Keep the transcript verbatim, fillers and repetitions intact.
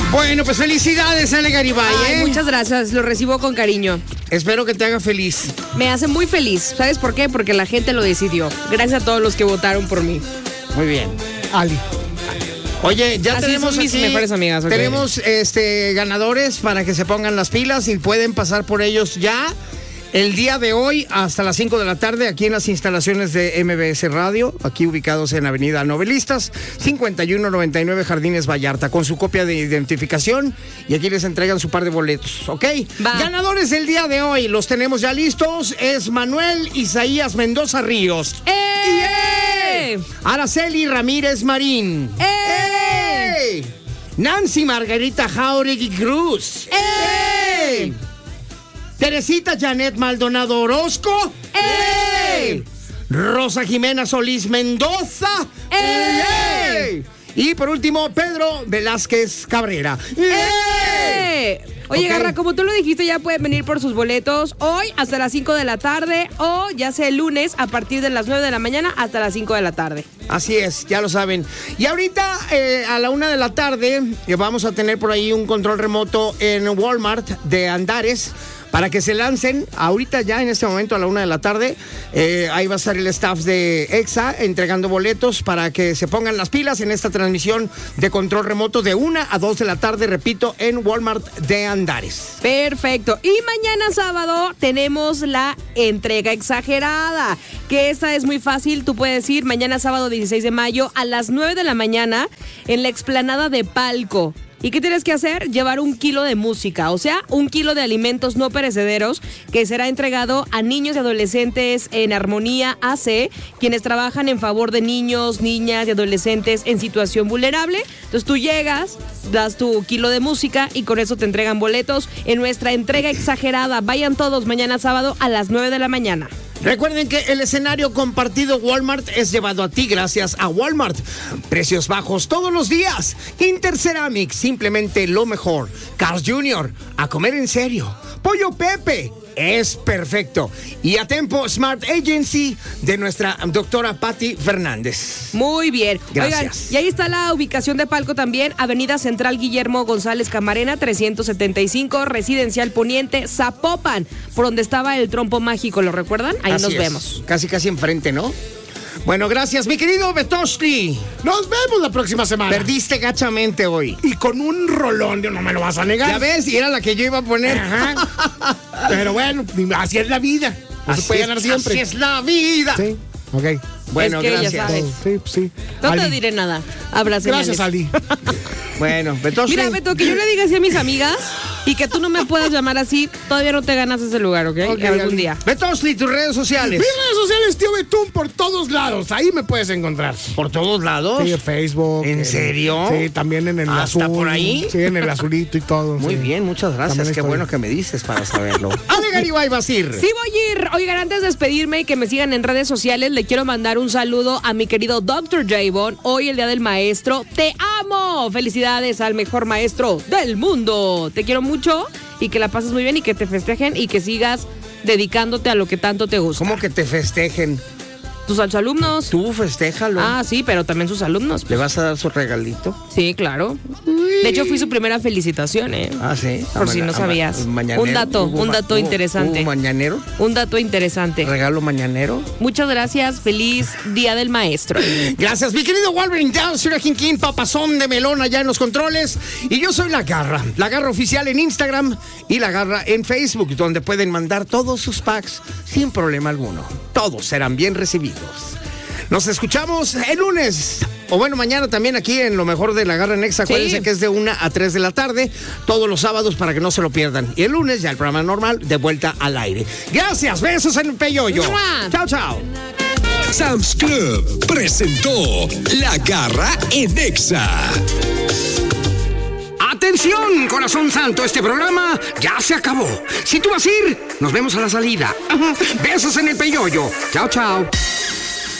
Bueno, pues felicidades, Ale Garibay, Ay, ¿eh? muchas gracias, lo recibo con cariño. Espero que te haga feliz. Me hace muy feliz. ¿Sabes por qué? Porque la gente lo decidió. Gracias a todos los que votaron por mí. Muy bien. Ali. Oye, ya Así tenemos son mis aquí, mejores amigas, ok. tenemos este ganadores para que se pongan las pilas y pueden pasar por ellos ya el día de hoy hasta las cinco de la tarde aquí en las instalaciones de M B S Radio, aquí ubicados en Avenida Novelistas, cincuenta y uno noventa y nueve Jardines Vallarta, con su copia de identificación y aquí les entregan su par de boletos, ¿ok? Va. Ganadores del día de hoy, los tenemos ya listos, es Manuel Isaías Mendoza Ríos. ¡Eh! Araceli Ramírez Marín. ¡Eh! ¡Eh! Nancy Margarita Jauregui Cruz. ¡Eh! Teresita Janet Maldonado Orozco. ¡Eh! Rosa Jimena Solís Mendoza. ¡Eh! Y por último, Pedro Velázquez Cabrera. ¡Eh! Oye, Ok. Garra, como tú lo dijiste, ya pueden venir por sus boletos hoy hasta las cinco de la tarde o ya sea el lunes a partir de las nueve de la mañana hasta las cinco de la tarde. Así es, ya lo saben. Y ahorita eh, a la una de la tarde eh, vamos a tener por ahí un control remoto en Walmart de Andares para que se lancen. Ahorita ya en este momento a la una de la tarde eh, ahí va a estar el staff de EXA entregando boletos para que se pongan las pilas en esta transmisión de control remoto de una a dos de la tarde, repito, en Walmart de Andares. Perfecto. Y mañana sábado tenemos la entrega exagerada, que esta es muy fácil. Tú puedes ir mañana sábado dieciséis de mayo a las nueve de la mañana en la explanada de Palco. ¿Y qué tienes que hacer? Llevar un kilo de música, o sea, un kilo de alimentos no perecederos que será entregado a niños y adolescentes en Armonía A C, quienes trabajan en favor de niños, niñas y adolescentes en situación vulnerable. Entonces tú llegas, das tu kilo de música y con eso te entregan boletos en nuestra entrega exagerada. Vayan todos mañana sábado a las nueve de la mañana. Recuerden que el escenario compartido Walmart es llevado a ti gracias a Walmart. Precios bajos todos los días. Interceramic, simplemente lo mejor. Carl's junior, a comer en serio. Pollo Pepe, es perfecto. Y a Tempo Smart Agency de nuestra doctora Patti Fernández. Muy bien. Gracias. Oigan, y ahí está la ubicación de Palco también, Avenida Central Guillermo González Camarena, trescientos setenta y cinco, Residencial Poniente, Zapopan, por donde estaba el trompo mágico, ¿lo recuerdan? Ahí Así nos es. vemos. Casi, casi enfrente, ¿no? Bueno, gracias, mi querido Betoshli. Nos vemos la próxima semana. Perdiste gachamente hoy. Y con un rolón, no me lo vas a negar. Ya ves, y era la que yo iba a poner. Ajá. Pero bueno, así es la vida. No Así se puede es, ganar siempre. Así es la vida. Sí, ok. Bueno, Es que ella gracias. sabe. Sí, sí. No te Ali. diré nada. Habrá señales. Gracias, Ali. Bueno, Betoshli. Mira, Beto, que yo le diga así a mis amigas y que tú no me puedas llamar así, todavía no te ganas ese lugar, ¿ok? Ok, Algún Ali. día. Betoshli, tus redes sociales. Mis redes sociales, tío Betún, por todos lados. Ahí me puedes encontrar. ¿Por todos lados? Sí, en Facebook. ¿En serio? Sí, también en el ¿Hasta azul. por ahí? Sí, en el azulito y todo. Muy sí. bien, muchas gracias. También Qué estoy. bueno que me dices para saberlo. Ale Garibay Basir. Sí voy a ir. Oigan, antes de despedirme y que me sigan en redes sociales, le quiero mandar un saludo a mi querido doctor Javon. Hoy el Día del Maestro. ¡Te amo! Felicidades al mejor maestro del mundo. Te quiero mucho y que la pases muy bien y que te festejen y que sigas dedicándote a lo que tanto te gusta. ¿Cómo que te festejen? Tus alumnos. Tú festéjalo. Ah, sí, pero también sus alumnos. ¿Le vas a dar su regalito? Sí, claro. De hecho, fui su primera felicitación, ¿eh? Ah, sí. Por si no sabías. Mañanero. Un dato, ¿Hubo un ma- dato hubo- interesante. ¿Hubo mañanero? Un dato interesante. ¿Regalo mañanero? Muchas gracias. Feliz Día del Maestro. Gracias, mi querido Wolverine Down, Sura King, papazón de melón allá en los controles. Y yo soy La Garra, La Garra Oficial en Instagram y La Garra en Facebook, donde pueden mandar todos sus packs sin problema alguno. Todos serán bien recibidos. Nos escuchamos el lunes, o bueno, mañana también aquí en Lo Mejor de La Garra en Exa. Acuérdense Sí. que es de una a tres de la tarde, todos los sábados para que no se lo pierdan. Y el lunes ya el programa normal de vuelta al aire. Gracias, besos en el peyoyo. ¡Mua! Chao, chao. Sam's Club presentó La Garra en Exa. Atención, corazón santo, este programa ya se acabó. Si tú vas a ir, nos vemos a la salida. Besos en el peyoyo. Chao, chao.